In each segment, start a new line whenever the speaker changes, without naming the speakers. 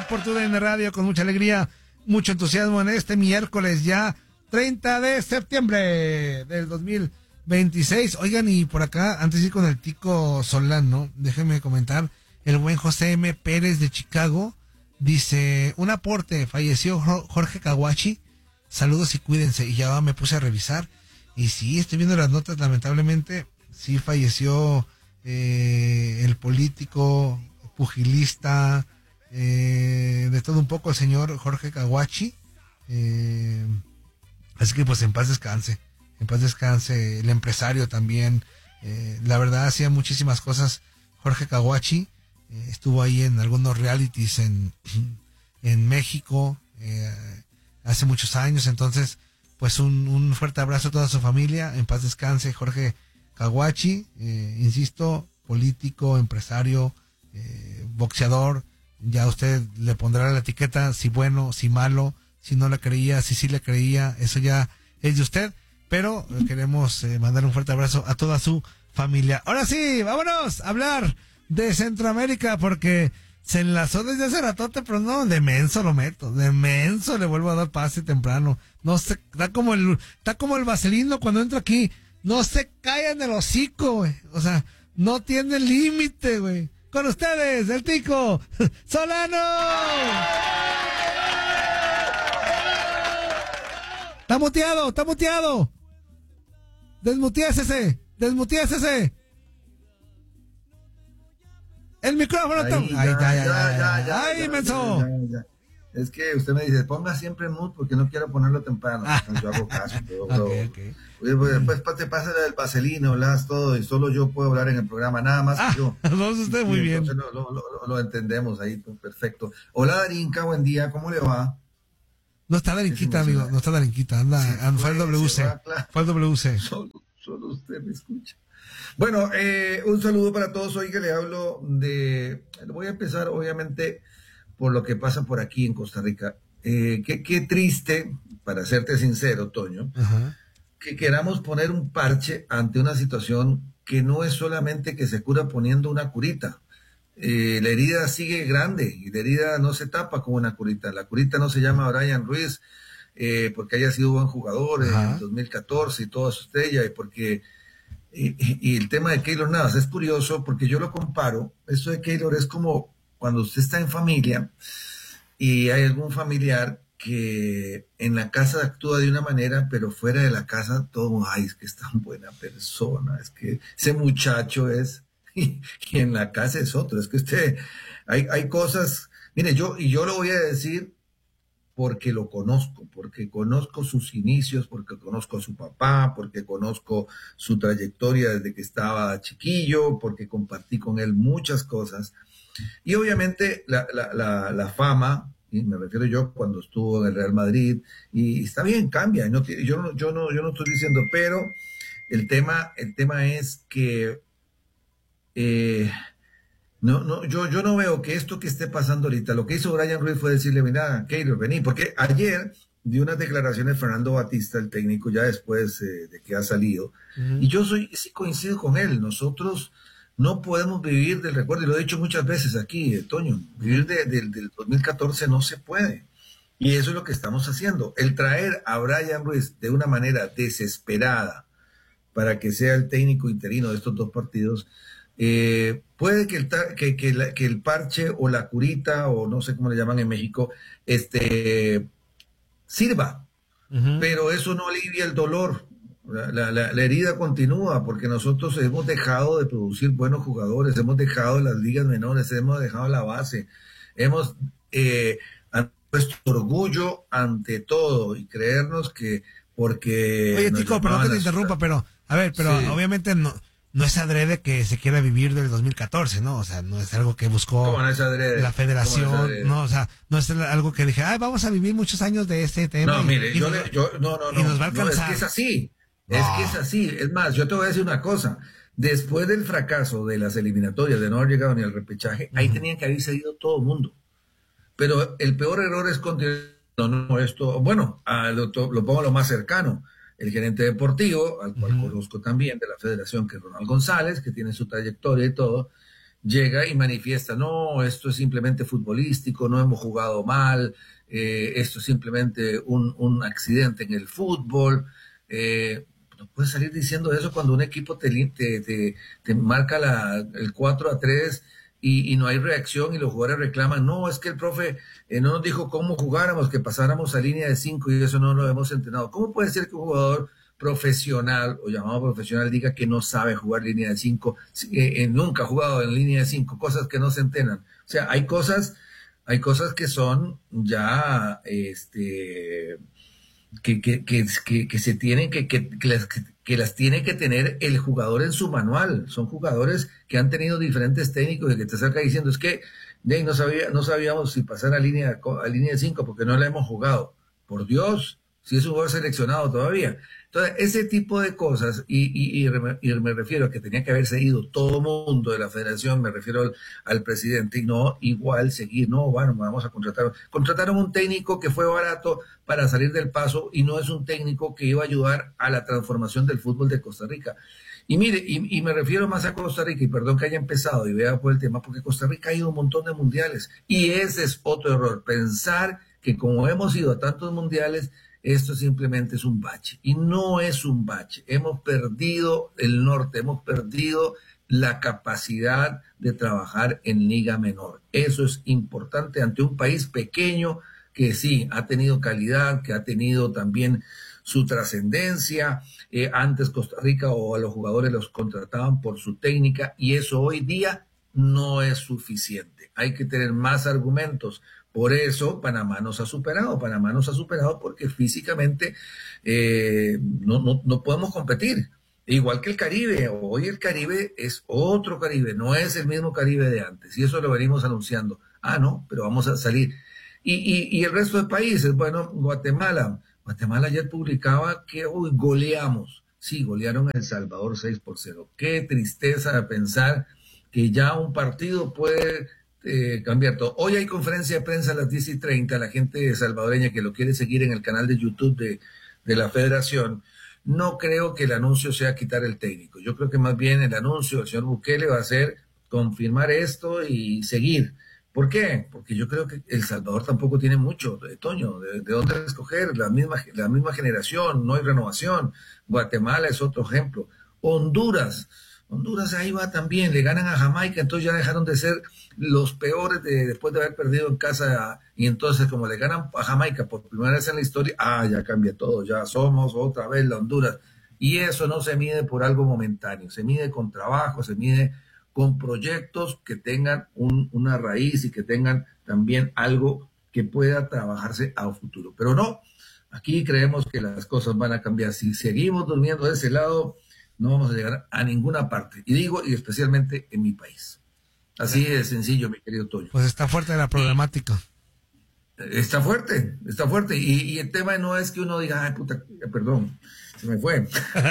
por TUDN Radio con mucha alegría, mucho entusiasmo en este miércoles ya 30 de septiembre del 2026. Oigan, y por acá, antes de ir con el Tico Solano, déjenme comentar, el buen José M. Pérez de Chicago dice, un aporte, falleció Jorge Kawachi, saludos y cuídense. Y ya me puse a revisar, y sí, estoy viendo las notas, lamentablemente, sí falleció el político, pugilista, de todo un poco, el señor Jorge Kawachi. Así que pues en paz descanse, el empresario también. La verdad hacía muchísimas cosas Jorge Kawachi. Estuvo ahí en algunos realities en México hace muchos años. Entonces pues un fuerte abrazo a toda su familia, en paz descanse Jorge Kawachi. Insisto, político, empresario, boxeador. Ya usted le pondrá la etiqueta, si bueno, si malo, si no le creía, si sí le creía, eso ya es de usted. Pero queremos mandar un fuerte abrazo a toda su familia. Ahora sí, vámonos a hablar de Centroamérica, porque se enlazó desde hace ratote, pero no, de menso lo meto, de menso le vuelvo a dar pase temprano. No se, está como el vaselino cuando entra aquí, no se callan el hocico, güey. O sea, no tiene límite, güey. Con ustedes, el Tico Solano. Está muteado. Desmuteásese. El micrófono. Ahí está. Ay, menso.
Es que usted me dice, ponga siempre mute porque no quiero ponerlo temprano. Yo hago caso. Okay. Después te pasa el vaselino, hablas todo y solo yo puedo hablar en el programa, nada más que yo.
No, usted muy bien.
Entonces lo entendemos ahí, perfecto. Hola Darinka, buen día, ¿cómo le va?
No está Darinquita, amigo, no está Darinquita, anda, fue el WC. Fue el WC.
Solo usted me escucha. Bueno, un saludo para todos. Hoy que le hablo voy a empezar obviamente por lo que pasa por aquí en Costa Rica. Qué triste, para serte sincero, Toño, que queramos poner un parche ante una situación que no es solamente que se cura poniendo una curita. La herida sigue grande y la herida no se tapa con una curita. La curita no se llama Brian Ruiz porque haya sido buen jugador en 2014 y toda su estrella, y el tema de Keylor Navas es curioso porque yo lo comparo. Esto de Keylor es como cuando usted está en familia y hay algún familiar que en la casa actúa de una manera, pero fuera de la casa todo, ay, es que es tan buena persona, es que ese muchacho es, y en la casa es otro. Es que hay cosas, mire, yo lo voy a decir porque lo conozco, porque conozco sus inicios, porque conozco a su papá, porque conozco su trayectoria desde que estaba chiquillo, porque compartí con él muchas cosas. Y obviamente la fama, y me refiero yo cuando estuvo en el Real Madrid, y está bien, cambia, yo no estoy diciendo, pero el tema es que yo no veo que esto que esté pasando ahorita, lo que hizo Brian Ruiz fue decirle, mira, Keylor, vení, porque ayer dio unas declaraciones Fernando Batista, el técnico, ya después de que ha salido, y yo sí coincido con él. Nosotros no podemos vivir del recuerdo, y lo he dicho muchas veces aquí, Toño, vivir del 2014 no se puede, y eso es lo que estamos haciendo. El traer a Brian Ruiz de una manera desesperada para que sea el técnico interino de estos dos partidos, puede que el parche o la curita, o no sé cómo le llaman en México, sirva, pero eso no alivia el dolor. La herida continúa porque nosotros hemos dejado de producir buenos jugadores, hemos dejado las ligas menores, hemos dejado la base, hemos puesto orgullo ante todo y creernos que porque...
Oye, Tico, perdón que te interrumpa, pero sí. Obviamente no es adrede que se quiera vivir del 2014, ¿no? O sea, no es algo que buscó la federación, no, o sea, no es algo que dije, vamos a vivir muchos años de este tema.
No, mire,
y nos va a alcanzar.
Es que es así. Es que es así. Es más, yo te voy a decir una cosa. Después del fracaso de las eliminatorias, de no haber llegado ni al repechaje, ahí tenían que haber cedido todo el mundo. Pero el peor error es continuar. Lo pongo lo más cercano. El gerente deportivo, al cual conozco también de la federación, que es Ronald González, que tiene su trayectoria y todo, llega y manifiesta, no, esto es simplemente futbolístico, no hemos jugado mal, esto es simplemente un accidente en el fútbol. No puedes salir diciendo eso cuando un equipo te marca el 4-3 y no hay reacción y los jugadores reclaman, no, es que el profe no nos dijo cómo jugáramos, que pasáramos a línea de 5 y eso no lo hemos entrenado. ¿Cómo puede ser que un jugador profesional o llamado profesional diga que no sabe jugar línea de 5, nunca ha jugado en línea de 5, cosas que no se entrenan? O sea, hay cosas que son ya que se tienen que las tiene que tener el jugador en su manual. Son jugadores que han tenido diferentes técnicos y que te acerca diciendo, es que no sabíamos si pasar a línea de 5 porque no la hemos jugado. Por Dios, si es un jugador seleccionado todavía. Entonces, ese tipo de cosas, y me refiero a que tenía que haberse ido todo mundo de la federación, me refiero al presidente, y no igual seguir, no, bueno, vamos a contratar. Contrataron un técnico que fue barato para salir del paso y no es un técnico que iba a ayudar a la transformación del fútbol de Costa Rica. Y mire, y me refiero más a Costa Rica, y perdón que haya empezado y vea por el tema, porque Costa Rica ha ido a un montón de mundiales, y ese es otro error, pensar que como hemos ido a tantos mundiales, esto simplemente es un bache, y no es un bache. Hemos perdido el norte, hemos perdido la capacidad de trabajar en liga menor. Eso es importante ante un país pequeño que sí ha tenido calidad, que ha tenido también su trascendencia. Antes Costa Rica o a los jugadores los contrataban por su técnica, y eso hoy día no es suficiente. Hay que tener más argumentos. Por eso Panamá nos ha superado porque físicamente no podemos competir. Igual que el Caribe, hoy el Caribe es otro Caribe, no es el mismo Caribe de antes, y eso lo venimos anunciando. No, pero vamos a salir. Y el resto de países, bueno, Guatemala ayer publicaba que hoy goleamos. Sí, golearon a El Salvador 6-0. Qué tristeza de pensar que ya un partido puede cambiar todo. Hoy hay conferencia de prensa a las 10:30, la gente salvadoreña que lo quiere seguir en el canal de YouTube de la federación. No creo que el anuncio sea quitar el técnico. Yo creo que más bien el anuncio del señor Bukele va a ser confirmar esto y seguir. ¿Por qué? Porque yo creo que El Salvador tampoco tiene mucho, Toño, de dónde escoger, la misma generación, no hay renovación. Guatemala es otro ejemplo. Honduras ahí va también, le ganan a Jamaica, entonces ya dejaron de ser los peores después de haber perdido en casa, y entonces como le ganan a Jamaica por primera vez en la historia, ya cambia todo, ya somos otra vez la Honduras. Y eso no se mide por algo momentáneo, se mide con trabajo, se mide con proyectos que tengan una raíz y que tengan también algo que pueda trabajarse a futuro. Pero no, aquí creemos que las cosas van a cambiar. Si seguimos durmiendo de ese lado, no vamos a llegar a ninguna parte. Y especialmente en mi país. Así de sencillo, mi querido Toño.
Pues está fuerte la problemática.
Está fuerte. Y el tema no es que uno diga, perdón, se me fue.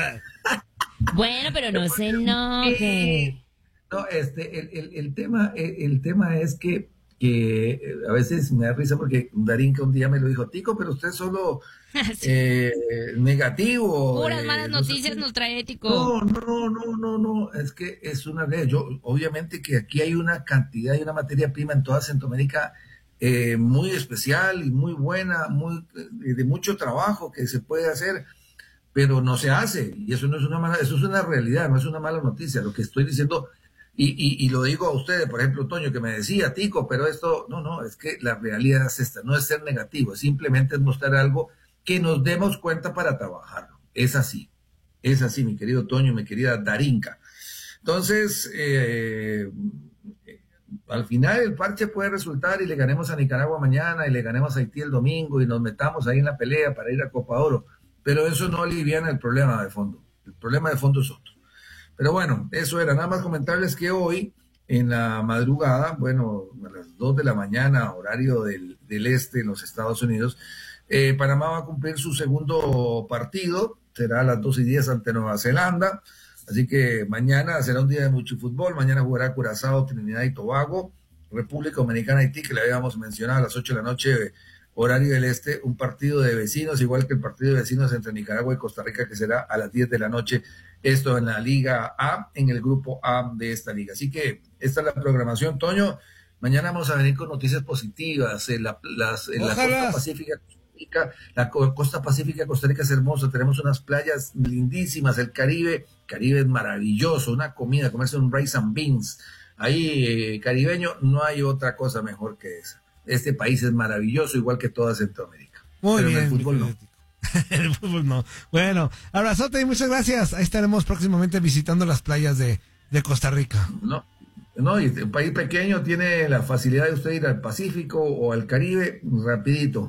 Bueno, pero no se enoje.
No, el tema es que a veces me da risa porque Darinka un día me lo dijo, Tico, pero usted solo sí. Negativo.
Puras malas noticias nos trae, Tico.
No, es que es una ley. Obviamente que aquí hay una cantidad y una materia prima en toda Centroamérica muy especial y muy buena, de mucho trabajo que se puede hacer, pero no se hace, y eso no es eso es una realidad, no es una mala noticia. Lo que estoy diciendo, y lo digo a ustedes, por ejemplo, Toño, que me decía, Tico, pero esto, no, es que la realidad es esta, no es ser negativo, simplemente es mostrar algo que nos demos cuenta para trabajarlo. Es así, mi querido Toño, mi querida Darinka. Entonces, al final el parche puede resultar y le ganemos a Nicaragua mañana y le ganemos a Haití el domingo y nos metamos ahí en la pelea para ir a Copa Oro, pero eso no aliviana el problema de fondo. El problema de fondo es otro. Pero bueno, eso era. Nada más comentarles que hoy, en la madrugada, bueno, a las 2 de la mañana, horario del este en los Estados Unidos, Panamá va a cumplir su segundo partido, será a las 2:10 ante Nueva Zelanda, así que mañana será un día de mucho fútbol. Mañana jugará Curazao, Trinidad y Tobago, República Dominicana, Haití, que le habíamos mencionado a las 8 de la noche, horario del este, un partido de vecinos, igual que el partido de vecinos entre Nicaragua y Costa Rica, que será a las 10 de la noche, esto en la Liga A, en el grupo A de esta liga. Así que esta es la programación, Toño. Mañana vamos a venir con noticias positivas. En la costa pacífica la costa pacífica de Costa Rica es hermosa, tenemos unas playas lindísimas, el Caribe es maravilloso, una comida, comerse un rice and beans, ahí caribeño, no hay otra cosa mejor que esa. Este país es maravilloso, igual que toda Centroamérica.
Muy
pero
bien,
en el fútbol no.
El fútbol no. Bueno, abrazote y muchas gracias. Ahí estaremos próximamente visitando las playas de Costa Rica.
No, y un país pequeño tiene la facilidad de usted ir al Pacífico o al Caribe rapidito,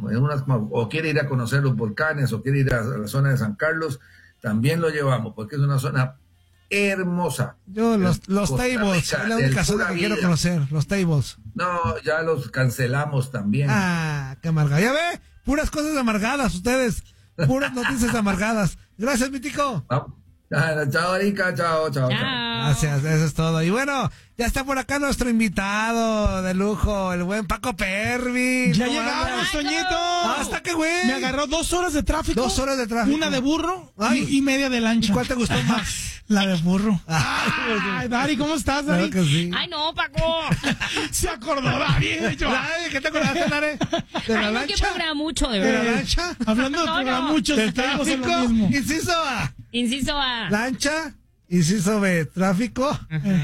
o quiere ir a conocer los volcanes, o quiere ir a la zona de San Carlos, también lo llevamos, porque es una zona hermosa.
Yo, los tables, es la única zona que quiero conocer, los tables.
No, ya los cancelamos también.
Ah, qué amargada. Ya ve, puras cosas amargadas ustedes, puras noticias amargadas. Gracias, mi tico.
Chao, Erika, chao.
Gracias, eso es todo. Y bueno, ya está por acá nuestro invitado de lujo, el buen Paco Pervis.
Ya llegamos, Toñito.
¿Hasta qué güey?
Me agarró 2 horas de tráfico.
2 horas de tráfico.
Una de burro y media de lancha.
¿Y cuál te gustó más?
La de burro. Ay, Dari, ¿cómo estás, Dari?
Claro que sí.
Ay, no, Paco.
Se acordó, Dari.
¿Qué te acordaste, Dari? ¿De la lancha?
Que programa mucho, de
¿De la
verdad.
lancha?
Hablando de programuchos,
¿Del
estamos en
tráfico?
lo mismo.
Inciso A.
Inciso A.
Lancha. Inciso B. Tráfico.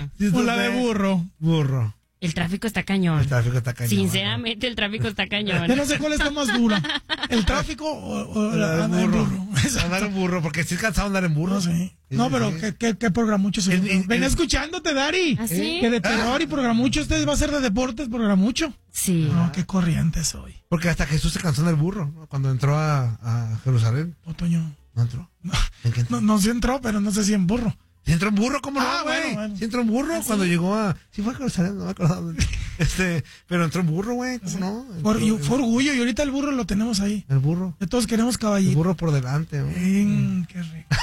O la de burro.
Burro.
El tráfico está cañón.
El tráfico está cañón.
Sinceramente, el tráfico está cañón.
Yo no sé cuál está más dura. ¿El tráfico o la
andar en burro?
Exacto.
Andar en burro, porque sí es cansado andar en burro.
No sé. No, pero
sí.
¿qué programucho? Ven escuchándote, Dari.
¿Ah, sí?
Que de terror y programucho. Usted va a ser de deportes, programucho.
Sí.
No, qué corriente soy.
Porque hasta Jesús se cansó en el burro, ¿no? Cuando entró a Jerusalén.
Otoño.
¿No entró? ¿En qué entró?
No, sí entró, pero no sé si en burro.
¿Sí entró en burro? ¿Cómo no, güey?
Bueno.
¿Sí entró en burro? Cuando llegó a... Sí fue a Jerusalén, no me acuerdo. Pero entró en burro, güey. ¿Cómo no?
Fue orgullo y ahorita el burro lo tenemos ahí.
El burro.
Ya todos queremos
El
caballito.
burro por delante, güey.
Qué rico.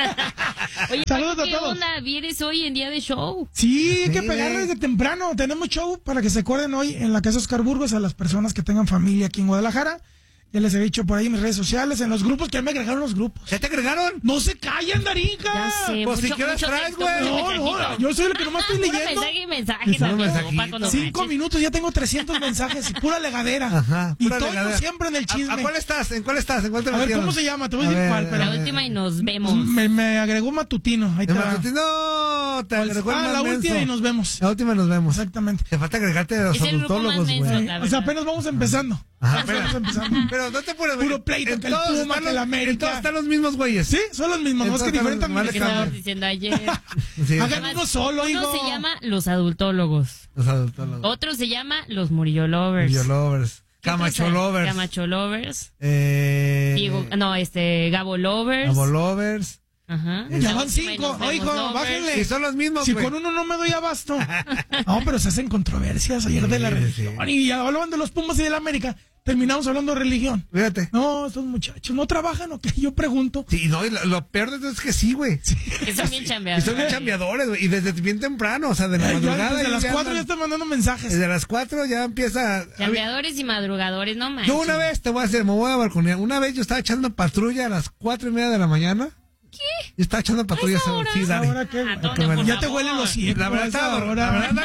Oye,
Saludos a
¿qué
todos.
onda? ¿Vienes hoy en día de show?
Sí, hay que
Sí,
pegar
güey.
desde temprano. Tenemos show para que se acuerden hoy en la Casa Oscar Burgos a las personas que tengan familia aquí en Guadalajara. Ya les he dicho por ahí en mis redes sociales, en los grupos, que ya me agregaron los grupos.
¿Ya te agregaron?
¡No se callan, Darica!
Ya sé.
Pues,
mucho,
¿y qué horas
mucho
traes,
texto,
güey?
mucho
No,
mensajito.
yo soy el que nomás estoy
Puro
leyendo.
mensaje.
Puro
Paco,
mensajito.
Paco, no
5
manches.
minutos, ya tengo 300 mensajes y pura legadera.
Ajá.
Y
pura
Toño
legadera.
siempre en el chisme.
¿A cuál estás? ¿En cuál estás? ¿En cuál te
A ver,
metieron?
¿cómo se llama? Te voy a
A
decir
ver,
cuál, pero...
La última y nos vemos.
Me agregó Matutino. Ahí te
El
va.
matutino te agregó el más
La última
menso.
y nos vemos.
La última y nos vemos.
Exactamente.
Te falta agregarte a los
Es el grupo más
adultólogos,
menso,
güey.
la
O sea,
verdad.
apenas vamos empezando.
Ajá,
Apenas empezando.
Pero no te pones...
Puro pleito, que el Puma, que el América.
En todos están los mismos güeyes.
Sí, son los mismos, más que
Entonces,
diferentes
vale,
¿Qué
cambia.
estabas diciendo ayer?
Sí,
Hagan uno solo,
Uno
hijo.
se llama Los Adultólogos.
los adultólogos.
Otro se llama Los Murillo Lovers.
Yo lovers.
¿Qué otro
Camacho
hay?
lovers.
Camacho Lovers.
Diego.
Gabo Lovers.
Abo lovers.
Ajá.
Ya
La
van
última y
5.
nos vemos
Hijo,
lovers.
bájenle.
Y son los mismos,
Si
güey.
con uno no me doy abasto. No, pero se hacen controversias ayer de la
Sí,
religión.
sí.
Y ya hablaban de los Pumas y de la América. Terminamos hablando de religión.
Fíjate.
No, estos muchachos no trabajan o qué. Yo pregunto.
Sí, no, y lo peor de todo es que sí, güey.
Que son bien
Y
chambeadores.
son bien chambeadores, güey. Y desde bien temprano, o sea, de la
Ya
madrugada.
desde las 4 ya
andan-
están mandando mensajes.
Desde las 4 ya empieza.
Chambeadores y madrugadores, no manches.
Yo una vez, te voy a hacer, me voy a balconear. Una vez yo estaba echando patrulla a las 4:30 de la mañana. ¿Qué? Yo estaba echando patrulla.
¿A esa hora?
Sí, dale.
Ahora qué.
Ah, Toño,
qué bueno.
por
Ya te
favor.
huelen los ciegos.
La verdad estaba dormido. La verdad,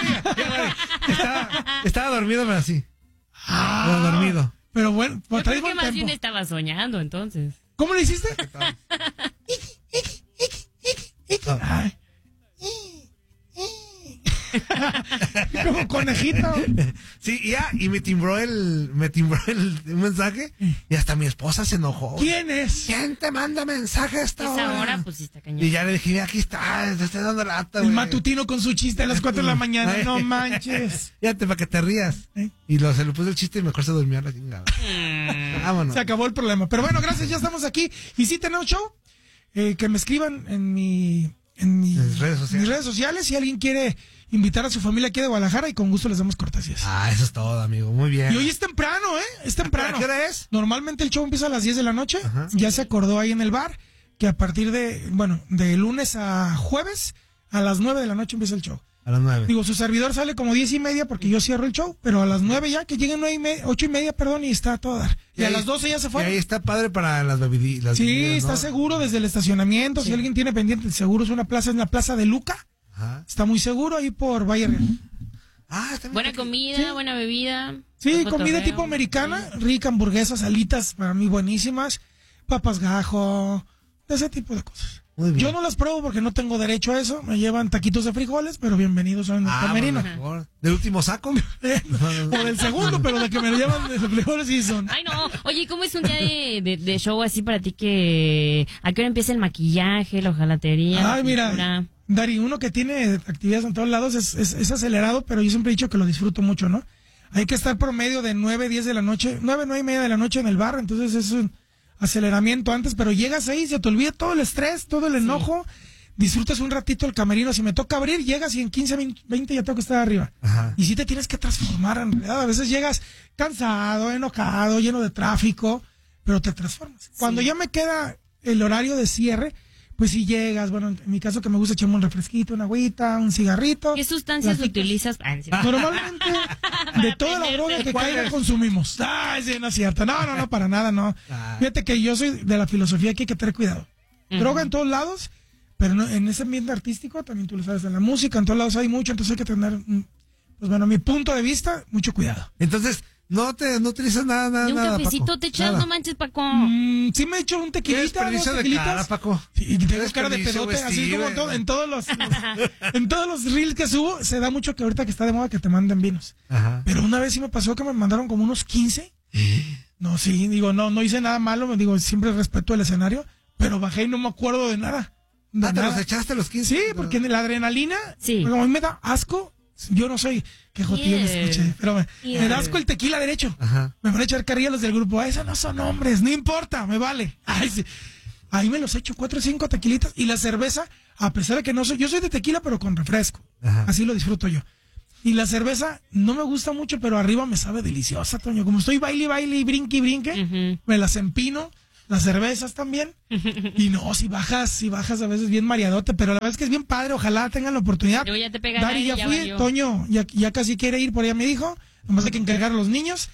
estaba dormido, pero así. Estaba dormido.
Pero bueno,
Yo
traes
creo que
buen
más bien
tempo.
estaba soñando, entonces.
¿Cómo le hiciste? Ay. Como conejito.
Sí, y me timbró un mensaje y hasta mi esposa se enojó.
¿Quién es?
¿Quién te manda mensaje a esta
Esa
hora?
hora, pues sí está cañón.
Y ya le dije, mira, aquí está, te estoy dando lata,
El
güey.
matutino con su chiste a las 4 de la mañana. No manches.
Fíjate, para que te rías.
¿Eh?
Y se le puso el chiste y mejor se durmió a la chingada. Vámonos.
Se acabó el problema. Pero bueno, gracias, ya estamos aquí. Y sí tenemos show. Que me escriban en mis
redes sociales.
mis redes sociales si alguien quiere invitar a su familia aquí de Guadalajara y con gusto les damos cortesías.
Ah, eso es todo, amigo. Muy bien.
Y hoy es temprano, Es temprano.
¿A qué hora es?
Normalmente el show empieza a las 10 de la noche.
Ajá.
Ya se acordó ahí en el bar que a partir de lunes a jueves a las 9 de la noche empieza el show.
A las 9.
Digo, su servidor sale como 10:30 porque yo cierro el show, pero a las 9 ya, que lleguen 8:30, perdón, y está a todo dar. Y a las 12 ya se fue.
Y ahí está padre para las bebidas.
Sí, está seguro desde el estacionamiento. Sí. Si alguien tiene pendiente, el seguro es en la plaza de Luca. Ajá. Está muy seguro ahí por Valle Real.
Está buena comida, sí. Buena bebida.
Sí, comida tipo americana, rica, hamburguesas, alitas para mí buenísimas, papas gajo, ese tipo de cosas. Yo no las pruebo porque no tengo derecho a eso. Me llevan taquitos de frijoles, pero bienvenidos a nuestra camerino.
¿Del último saco?
O del segundo, pero de que me lo llevan de frijoles sí son.
Ay, no. Oye, ¿cómo es un día de show así para ti que... ¿A qué hora empieza el maquillaje, la hojalatería?
Ay, mira, Dari, uno que tiene actividades en todos lados es acelerado, pero yo siempre he dicho que lo disfruto mucho, ¿no? Hay que estar promedio de 9, 10 de la noche, 9, 9:30 de la noche en el bar, entonces es un aceleramiento antes, pero llegas ahí, se te olvida todo el estrés, todo el enojo, disfrutas un ratito el camerino, si me toca abrir, llegas y en 15, 20 ya tengo que estar arriba. Ajá. Y sí te tienes que transformar en realidad, a veces llegas cansado, enojado, lleno de tráfico, pero te transformas. Sí. Cuando ya me queda el horario de cierre, pues si llegas, bueno, en mi caso que me gusta echarme un refresquito, una agüita, un cigarrito.
¿Qué sustancias utilizas?
Normalmente de toda la droga que caiga consumimos. Ay, sí, no es cierto. No, para nada, no. Fíjate que yo soy de la filosofía que hay que tener cuidado. Droga en todos lados, pero no, en ese ambiente artístico, también tú lo sabes, en la música, en todos lados hay mucho, entonces hay que tener, pues bueno, mi punto de vista, mucho cuidado.
Entonces, no utilizas nada.
¿Y un cafecito
Paco?
te echas?
Nada.
No manches, Paco.
Sí me he hecho un tequilita,
¿Qué de cara, Paco?
Y tengo cara de pedote, así como en todos los reels que subo, se da mucho que ahorita que está de moda que te manden vinos. Ajá. Pero una vez sí me pasó que me mandaron como unos 15. No, sí, digo, no hice nada malo, digo, siempre respeto el escenario, pero bajé y no me acuerdo de nada.
¿Te los echaste los 15?
Sí, porque la adrenalina, como a mí me da asco. Yo no soy que jotillo me escuché, pero me da asco el tequila derecho. Ajá. Me van a echar carrilla los del grupo. Esos no son hombres, no importa, me vale. Ay, sí. Ahí me los echo 4 o 5 tequilitas. Y la cerveza, a pesar de que yo soy de tequila, pero con refresco. Ajá. Así lo disfruto yo. Y la cerveza no me gusta mucho, pero arriba me sabe deliciosa, Toño. Como estoy baile y brinque, me las empino. Las cervezas también. Y no, si bajas a veces bien mareadote, pero la verdad es que es bien padre, ojalá tengan la oportunidad.
Yo ya te pegan.
Dari, ya fui, valió. Toño, ya casi quiere ir, por allá me dijo. Nomás hay que encargar a los niños.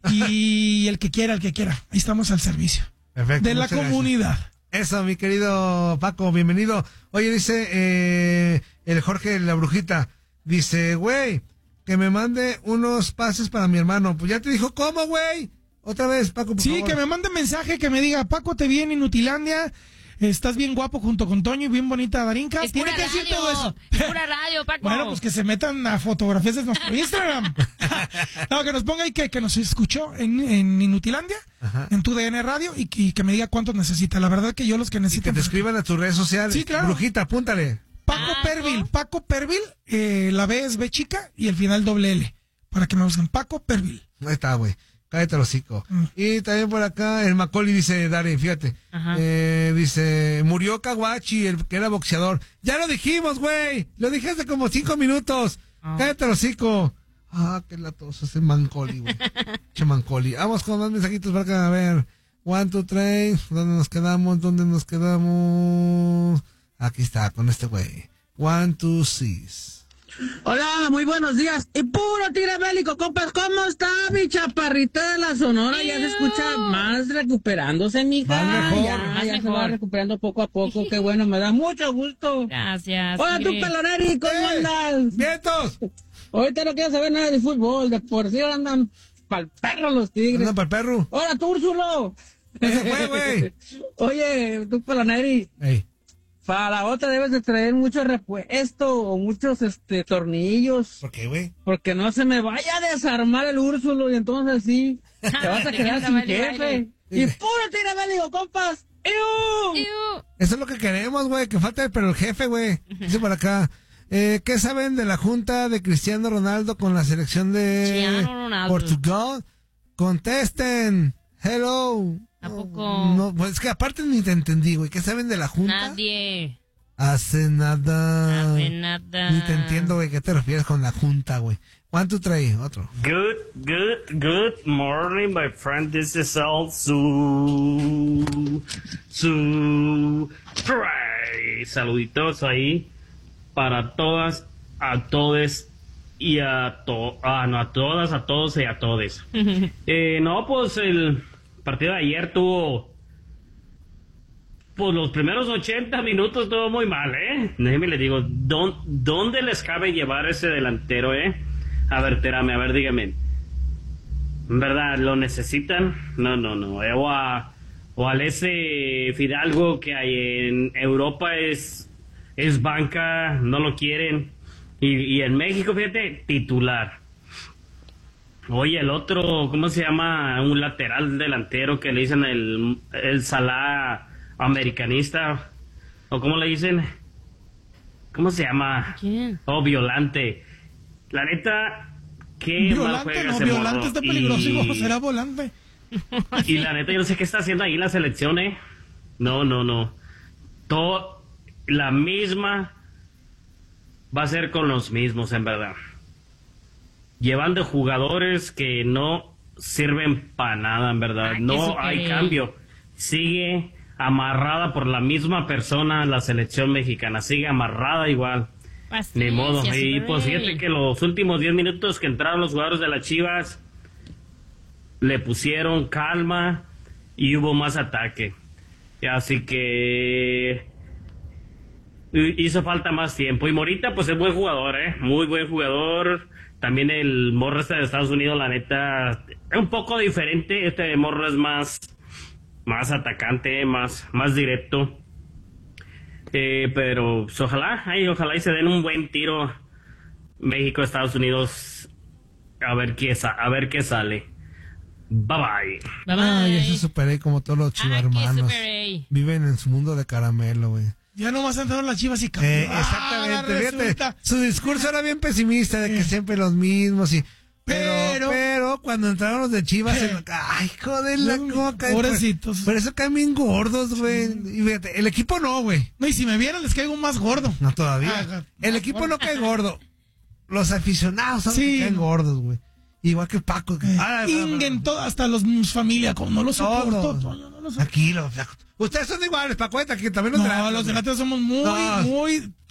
Y el que quiera. Ahí estamos al servicio.
Perfecto.
De la comunidad.
Gracias. Eso, mi querido Paco, bienvenido. Oye, dice el Jorge La Brujita, dice, güey, que me mande unos pases para mi hermano. Pues ya te dijo, ¿cómo, güey? Otra vez, Paco, por favor.
Que me mande mensaje, que me diga, Paco, te vi en Inutilandia, estás bien guapo junto con Toño y bien bonita Darinka.
Tiene que decir todo eso. Es pura radio, Paco.
Bueno, pues que se metan a fotografías de nuestro Instagram. No, que nos ponga ahí que nos escuchó en Inutilandia, en tu DN Radio, y que me diga cuántos necesita. La verdad que yo los que necesito.
Y que te escriban a tus redes sociales.
Sí, claro.
Brujita, apúntale.
Paco Pervil, la B es B chica y el final doble L. Para que me busquen, Paco Pervil.
Ahí está, güey. Cállate el hocico. Y también por acá, el Macaulay dice, Dari, fíjate. Dice, murió Kawachi, el que era boxeador. Ya lo dijimos, güey. Lo dije hace como 5 minutos. Cállate el hocico. Qué latoso ese Macaulay, güey. Che Macaulay. Vamos con más mensajitos para acá, a ver. 1, 2, 3. ¿Dónde nos quedamos? Aquí está, con este güey. 1, 2, 6.
Hola, muy buenos días. Y puro tigre bélico, compas, ¿cómo está mi chaparrita de la Sonora? Ya se escucha más recuperándose, mija. Ya se va recuperando poco a poco. Qué bueno, me da mucho gusto.
Gracias.
Hola, tú, Peloneri, ¿cómo andas?
¡Vientos!
Ahorita no quiero saber nada de fútbol, de por sí andan pa'l perro los tigres.
Andan pa'l perro.
Hola, tú, Úrsulo.
Eso fue, güey.
Oye, tú, Peloneri.
Ey.
Para la otra debes de traer mucho repuesto o muchos tornillos.
¿Por qué, güey?
Porque no se me vaya a desarmar el Úrsulo y entonces sí, te vas a quedar sin jefe. Y puro tira bélico, compas. ¡Iu!
Eso es lo que queremos, güey, que falte pero el jefe, güey. Dice por acá. ¿Qué saben de la junta de Cristiano Ronaldo con la selección de Portugal? Contesten. Hello.
¿A poco?
No, pues es que aparte ni te entendí, güey. ¿Qué saben de la junta?
Nadie.
Hace nada. Ni te entiendo, güey. ¿Qué te refieres con la junta, güey? ¿Cuánto trae? Otro.
Good morning, my friend. This is all Saluditos ahí para todas a todos y a todas, a todos y a todes. No, pues el partido de ayer tuvo, pues los primeros 80 minutos estuvo muy mal, Déjeme le digo, ¿dónde les cabe llevar ese delantero, A ver, Terame, a ver, dígame. ¿En verdad lo necesitan? No. O al ese Fidalgo que hay en Europa es banca, no lo quieren. Y en México, fíjate, titular. Oye, el otro, ¿cómo se llama? Un lateral delantero que le dicen el Salah americanista. ¿O cómo le dicen? ¿Cómo se llama?
¿Quién?
Oh, Violante. La neta, qué mal juega ese
Violante
morro.
está peligroso, será volante.
Y la neta, yo no sé qué está haciendo ahí la selección, No. Todo, la misma va a ser con los mismos, en verdad. Llevando jugadores que no sirven para nada, en verdad. No hay cambio. Sigue amarrada por la misma persona la selección mexicana. Sigue amarrada igual. Ni modo. Y pues fíjate que los últimos 10 minutos que entraron los jugadores de las Chivas le pusieron calma y hubo más ataque. Así que hizo falta más tiempo. Y Morita, pues es buen jugador, muy buen jugador. También el morro de Estados Unidos, la neta, es un poco diferente. Este morro es más atacante, más directo. Pero pues, ojalá y se den un buen tiro México, Estados Unidos, a ver qué sale. Bye bye.
Ay, ese Super A, como todos los chivarmanos, viven en su mundo de caramelo, güey.
Ya nomás entraron las Chivas y cambió.
Exactamente, fíjate, su discurso era bien pesimista, de que siempre los mismos y... Pero cuando entraron los de Chivas, ay, joder, la coca.
Pobrecitos.
Por eso caen bien gordos, güey. Y fíjate, el equipo no, güey.
No, y si me vieran les caigo más gordo.
No, todavía. El equipo no cae gordo. Los aficionados son los que caen gordos, güey. Igual que Paco.
Hasta los familia, como no lo soporto.
Tranquilo. Ustedes son iguales, Paco, que también los
delanteros somos muy